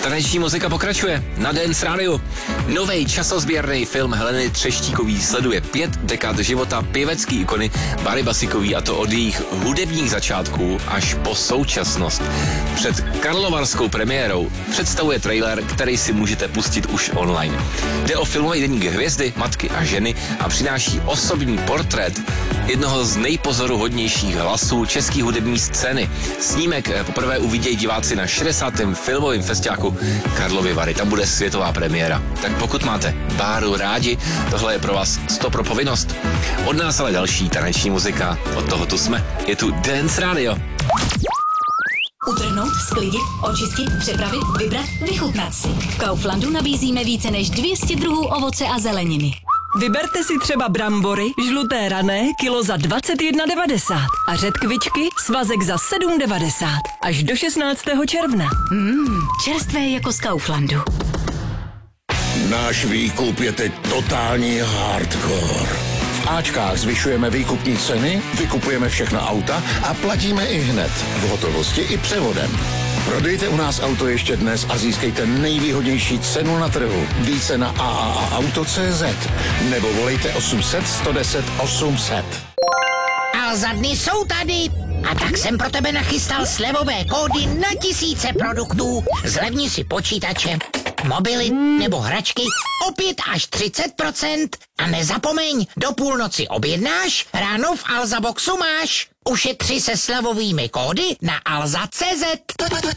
Taneční muzika pokračuje na Dance Radio. Novej časozběrný film Heleny Třeštíkový sleduje 5 dekád života pěvecký ikony Bary Basikový, a to od jejich hudebních začátků až po současnost. Před karlovarskou premiérou představuje trailer, který si můžete pustit už online. Jde o filmový deník hvězdy, matky a ženy a přináší osobní portrét jednoho z nejpozoruhodnějších hlasů české hudební scény. Snímek poprvé uvidějí diváci na 60. filmovém festiáku Karlovy Vary. Tam bude světová premiéra. Tak pokud máte Báru rádi, tohle je pro vás 100 pro povinnost. Od nás ale další taneční muzika. Od toho tu jsme. Je tu Dance Radio. Utrhnout, sklidit, očistit, připravit, vybrat, vychutnat si. V Kauflandu nabízíme více než 200 druhů ovoce a zeleniny. Vyberte si třeba brambory, žluté rané, kilo za 21,90 a řetkvičky, svazek za 7,90 až do 16. června. Čerstvé jako z Kauflandu. Náš výkup je teď totální hardcore. V Ačkách zvyšujeme výkupní ceny, vykupujeme všechna auta a platíme i hned. V hotovosti i převodem. Prodejte u nás auto ještě dnes a získejte nejvýhodnější cenu na trhu. Více na AAAauto.cz nebo volejte 800 110 800. Alza dny jsou tady. A tak jsem pro tebe nachystal slevové kódy na tisíce produktů. Zlevni si počítače, mobily nebo hračky o 5 až 30%. A nezapomeň, do půlnoci objednáš, ráno v Alza Boxu máš. Ušetři se slevovými kódy na alza.cz.